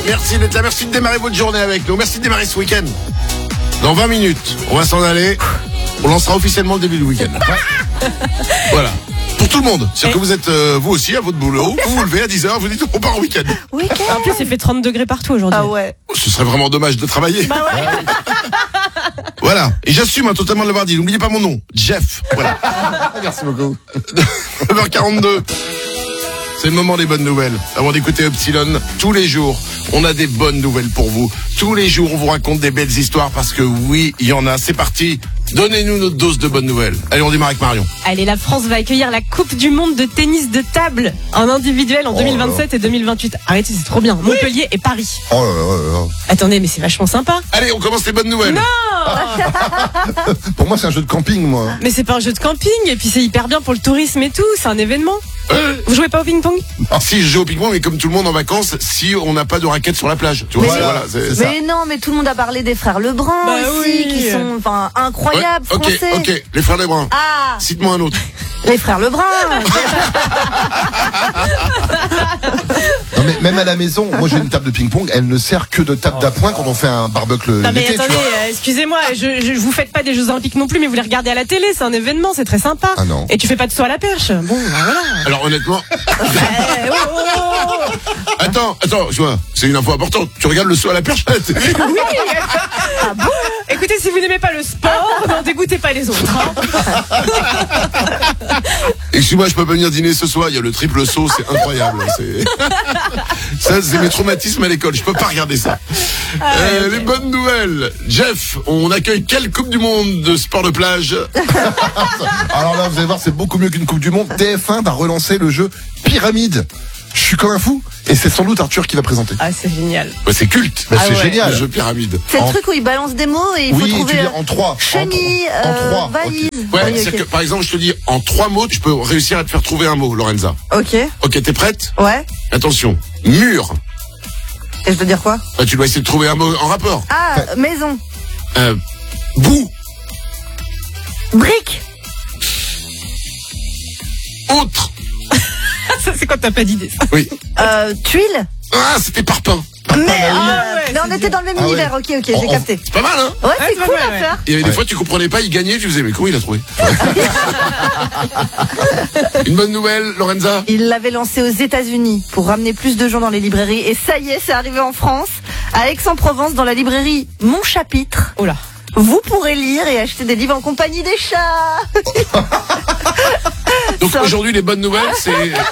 Merci d'être là, merci de démarrer votre journée avec nous. Merci de démarrer ce week-end. Dans 20 minutes, on va s'en aller. On lancera officiellement le début du week-end. Voilà. Pour tout le monde. C'est-à-dire que vous êtes, vous aussi, à votre boulot. Vous vous levez à 10h, vous dites on part en week-end. En plus, il fait 30 degrés partout aujourd'hui. Ah ouais. Ce serait vraiment dommage de travailler. Bah ouais. Voilà. Et j'assume totalement de l'avoir dit. N'oubliez pas mon nom. Jeff. Voilà. Merci beaucoup. 9h42. C'est le moment des bonnes nouvelles. Avant d'écouter Epsilon, tous les jours, on a des bonnes nouvelles pour vous. Tous les jours, on vous raconte des belles histoires parce que oui, il y en a. C'est parti. Donnez-nous notre dose de bonnes nouvelles. Allez, on démarre avec Marion. Allez, la France va accueillir la Coupe du Monde de tennis de table en individuel en 2027 et 2028. Arrêtez, c'est trop bien. Montpellier et Paris. Oh là là là là. Attendez, mais c'est vachement sympa. Allez, on commence les bonnes nouvelles. Non, Pour moi, c'est un jeu de camping, moi. mais c'est pas un jeu de camping et puis c'est hyper bien pour le tourisme et tout. C'est un événement. Vous jouez pas au ping-pong? Si je joue au ping-pong, mais comme tout le monde en vacances, si on n'a pas de raquettes sur la plage. Tu vois, Mais, voilà, c'est ça. mais non, mais tout le monde a parlé des frères Lebrun Bah aussi, oui. qui sont incroyables, Ouais, français. ok, les frères Lebrun. Ah, Cite-moi un autre. les frères Lebrun. Non, mais même à la maison, moi j'ai une table de ping-pong, elle ne sert que de table d'appoint quand on fait un barbecue Non mais l'été, tu attendez, vois. excusez-moi, je vous faites pas des Jeux Olympiques non plus, mais vous les regardez à la télé, c'est un événement, c'est très sympa. Ah non. Et tu fais pas de saut à la perche. Bon, bah voilà. Alors honnêtement, Eh, oh, oh, oh. attends, je vois, c'est une info importante. Tu regardes le saut à la perche à la télé. Oui. Ah bon? Écoutez, si vous n'aimez pas le sport, n'en dégoûtez pas les autres. Hein. Excuse-moi, je peux pas venir dîner ce soir. Il y a le triple saut, c'est incroyable. Ça, c'est mes traumatismes à l'école. Je peux pas regarder ça. Ok. Les bonnes nouvelles. Jeff, on accueille quelle Coupe du Monde de sport de plage? Alors là, vous allez voir, c'est beaucoup mieux qu'une Coupe du Monde. TF1 va relancer le jeu Pyramide. Je suis comme un fou. Et c'est sans doute Arthur qui va présenter. Ah, c'est génial. Ouais, c'est culte. Bah, Ah c'est ouais. génial. Le jeu pyramide. C'est En- le truc où ils balancent des mots et il faut Oui, tu trouver dis en 3. chenille, En 3. valise. Ouais, Oui, c'est ok. que par exemple, je te dis en 3 mots, tu peux réussir à te faire trouver un mot, Lorenza. Ok, Ok, t'es prête? ouais. Attention. Mur. Et je dois dire quoi? Bah, tu dois essayer de trouver un mot en rapport. Ah, maison. Bout. Brique. Autre. Ça, c'est quand t'as pas d'idée. Ça. Oui. Tuile. Ah, c'était parpaing. Mais, ouais, mais on c'est était dans le même Ah ouais. univers. Ok, j'ai Oh, capté. C'est pas mal, hein? Ouais, Ouais, c'est c'est pas cool mal, à ouais. faire. Il y avait des Ouais. fois, tu comprenais pas, il gagnait, tu faisais, mais comment il a trouvé? Une bonne nouvelle, Lorenza? Il l'avait lancé aux États-Unis pour ramener plus de gens dans les librairies. Et ça y est, c'est arrivé en France, à Aix-en-Provence, dans la librairie Mon Chapitre. Oh là. Vous pourrez lire et acheter des livres en compagnie des chats. Donc Ça- aujourd'hui, les bonnes nouvelles, c'est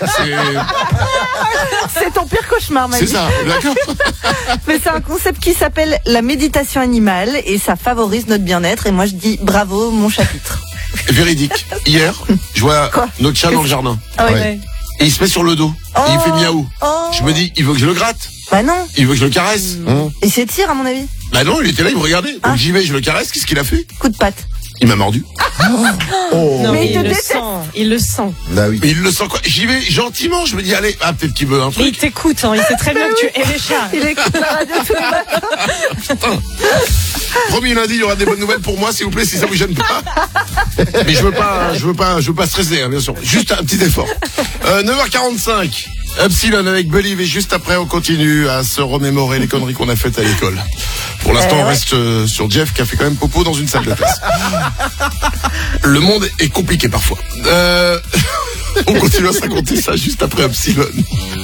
C'est ton pire cauchemar, ma c'est vie. ça, d'accord? Mais c'est un concept qui s'appelle la méditation animale et ça favorise notre bien-être. Et moi, je dis bravo, Mon Chapitre. Véridique. Hier, je vois Quoi? notre chat dans le jardin. Ah ouais. Ouais. Et il se met sur le dos. Oh. Et il fait miaou. Oh. Je me dis, il veut que je le gratte. Bah non. Il veut que je le caresse. Et c'est tire, à mon avis. Bah non, il était là, il me regardait. Ah. Donc j'y vais, je le caresse. Qu'est-ce qu'il a fait? Coup de patte. Il m'a mordu. Oh. Non, Mais mais il il te le déteste. sent. Il le sent. Bah oui. Mais il le sent quoi? J'y vais gentiment. Je me dis, allez, ah, peut-être qu'il veut un Mais il truc. t'écoute, hein. Il sait très bien que tu es les chats. Il écoute la radio tous les matins. Promis, lundi, il y aura des bonnes nouvelles pour moi, s'il vous plaît, si ça vous gêne pas. Mais je veux pas stresser, hein, bien sûr. Juste un petit effort. 9h45. Epsilon avec Believe et juste après on continue à se remémorer les conneries qu'on a faites à l'école. Pour l'instant on reste sur Jeff qui a fait quand même popo dans une salle de classe. Le monde est compliqué parfois. On continue à se raconter ça juste après Epsilon.